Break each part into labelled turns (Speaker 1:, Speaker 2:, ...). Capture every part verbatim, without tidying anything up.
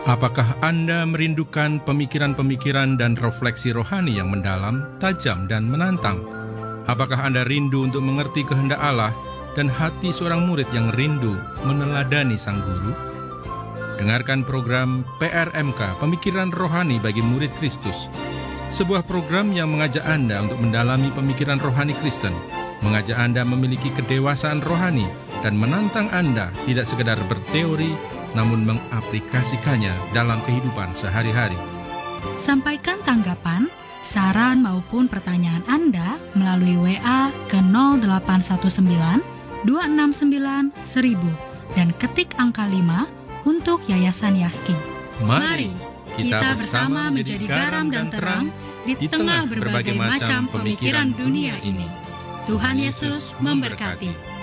Speaker 1: Apakah Anda merindukan pemikiran-pemikiran dan refleksi rohani yang mendalam, tajam, dan menantang? Apakah Anda rindu untuk mengerti kehendak Allah dan hati seorang murid yang rindu meneladani Sang Guru? Dengarkan program P R M K, Pemikiran Rohani bagi Murid Kristus. Sebuah program yang mengajak Anda untuk mendalami pemikiran rohani Kristen, mengajak Anda memiliki kedewasaan rohani, dan menantang Anda tidak sekedar berteori, namun mengaplikasikannya dalam kehidupan sehari-hari.
Speaker 2: Sampaikan tanggapan, saran maupun pertanyaan Anda melalui W A ke nol delapan satu sembilan dua enam sembilan seribu dan ketik angka lima untuk Yayasan Yaski.
Speaker 1: Mari
Speaker 2: kita bersama menjadi garam dan terang di tengah berbagai macam pemikiran dunia ini. Tuhan Yesus memberkati.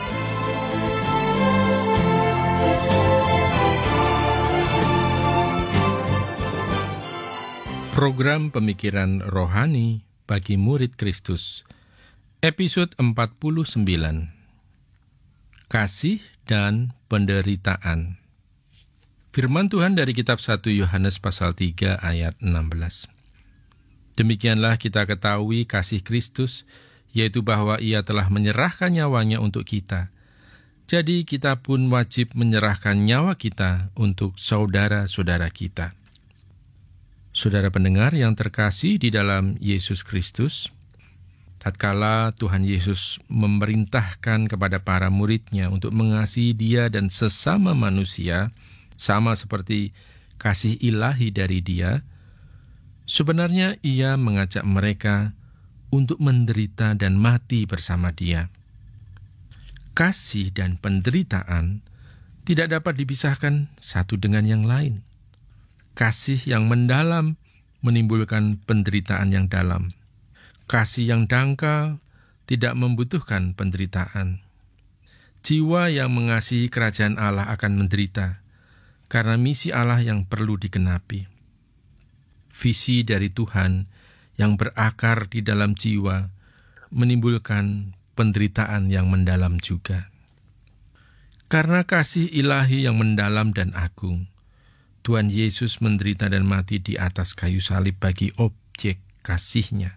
Speaker 1: Program Pemikiran Rohani bagi Murid Kristus, episode empat puluh sembilan. Kasih dan Penderitaan. Firman Tuhan dari kitab satu Yohanes pasal tiga ayat enam belas. Demikianlah kita ketahui kasih Kristus, yaitu bahwa Ia telah menyerahkan nyawanya untuk kita. Jadi kita pun wajib menyerahkan nyawa kita untuk saudara-saudara kita. Saudara pendengar yang terkasih di dalam Yesus Kristus, tatkala Tuhan Yesus memerintahkan kepada para murid-Nya untuk mengasihi Dia dan sesama manusia, sama seperti kasih ilahi dari Dia, sebenarnya Ia mengajak mereka untuk menderita dan mati bersama Dia. Kasih dan penderitaan tidak dapat dipisahkan satu dengan yang lain. Kasih yang mendalam menimbulkan penderitaan yang dalam. Kasih yang dangkal tidak membutuhkan penderitaan. Jiwa yang mengasihi kerajaan Allah akan menderita, karena misi Allah yang perlu digenapi. Visi dari Tuhan yang berakar di dalam jiwa menimbulkan penderitaan yang mendalam juga. Karena kasih ilahi yang mendalam dan agung, Tuhan Yesus menderita dan mati di atas kayu salib bagi objek kasih-Nya.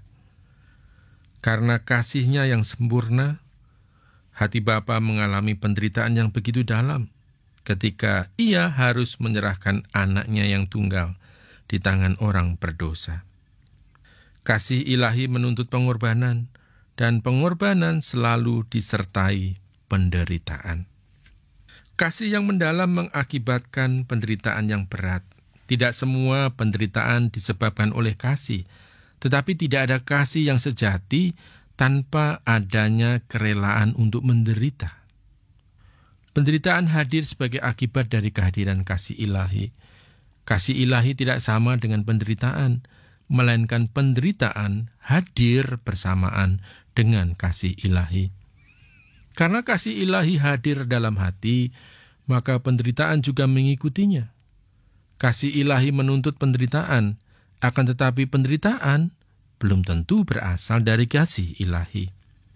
Speaker 1: Karena kasih-Nya yang sempurna, hati Bapa mengalami penderitaan yang begitu dalam ketika Ia harus menyerahkan anak-Nya yang tunggal di tangan orang berdosa. Kasih ilahi menuntut pengorbanan, dan pengorbanan selalu disertai penderitaan. Kasih yang mendalam mengakibatkan penderitaan yang berat. Tidak semua penderitaan disebabkan oleh kasih, tetapi tidak ada kasih yang sejati tanpa adanya kerelaan untuk menderita. Penderitaan hadir sebagai akibat dari kehadiran kasih ilahi. Kasih ilahi tidak sama dengan penderitaan, melainkan penderitaan hadir bersamaan dengan kasih ilahi. Karena kasih ilahi hadir dalam hati, maka penderitaan juga mengikutinya. Kasih ilahi menuntut penderitaan, akan tetapi penderitaan belum tentu berasal dari kasih ilahi.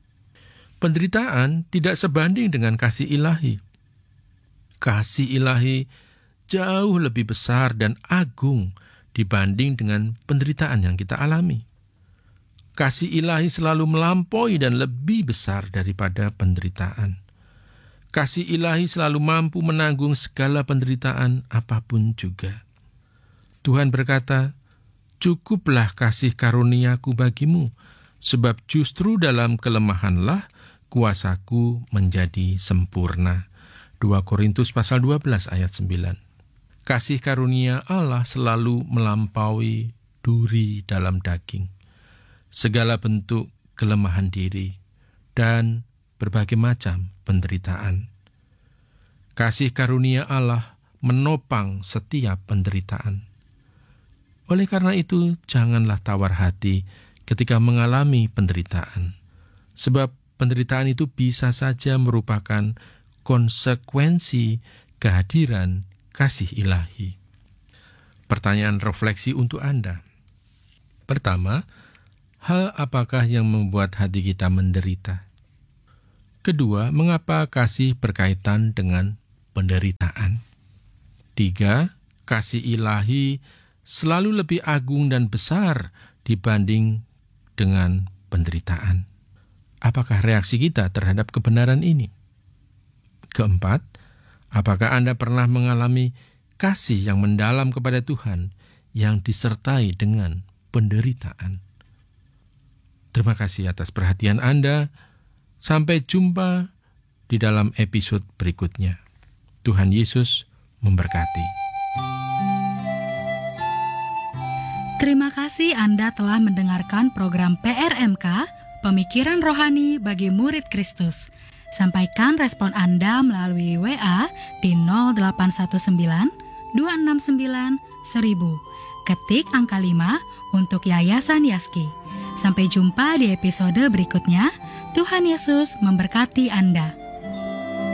Speaker 1: Penderitaan tidak sebanding dengan kasih ilahi. Kasih ilahi jauh lebih besar dan agung dibanding dengan penderitaan yang kita alami. Kasih ilahi selalu melampaui dan lebih besar daripada penderitaan. Kasih ilahi selalu mampu menanggung segala penderitaan apapun juga. Tuhan berkata, "Cukuplah kasih karuniaku bagimu, sebab justru dalam kelemahanlah kuasaku menjadi sempurna." dua Korintus pasal dua belas ayat sembilan. Kasih karunia Allah selalu melampaui duri dalam daging, segala bentuk kelemahan diri, dan berbagai macam penderitaan. Kasih karunia Allah menopang setiap penderitaan. Oleh karena itu, janganlah tawar hati ketika mengalami penderitaan, sebab penderitaan itu bisa saja merupakan konsekuensi kehadiran kasih ilahi. Pertanyaan refleksi untuk Anda. Pertama, hal apakah yang membuat hati kita menderita? Kedua, mengapa kasih berkaitan dengan penderitaan? Tiga, kasih ilahi selalu lebih agung dan besar dibanding dengan penderitaan. Apakah reaksi kita terhadap kebenaran ini? Keempat, apakah Anda pernah mengalami kasih yang mendalam kepada Tuhan yang disertai dengan penderitaan? Terima kasih atas perhatian Anda. Sampai jumpa di dalam episode berikutnya. Tuhan Yesus memberkati.
Speaker 2: Terima kasih Anda telah mendengarkan program P R M K, Pemikiran Rohani bagi Murid Kristus. Sampaikan respon Anda melalui W A di nol delapan satu sembilan dua enam sembilan seribu. Ketik angka lima untuk Yayasan Yaski. Sampai jumpa di episode berikutnya. Tuhan Yesus memberkati Anda.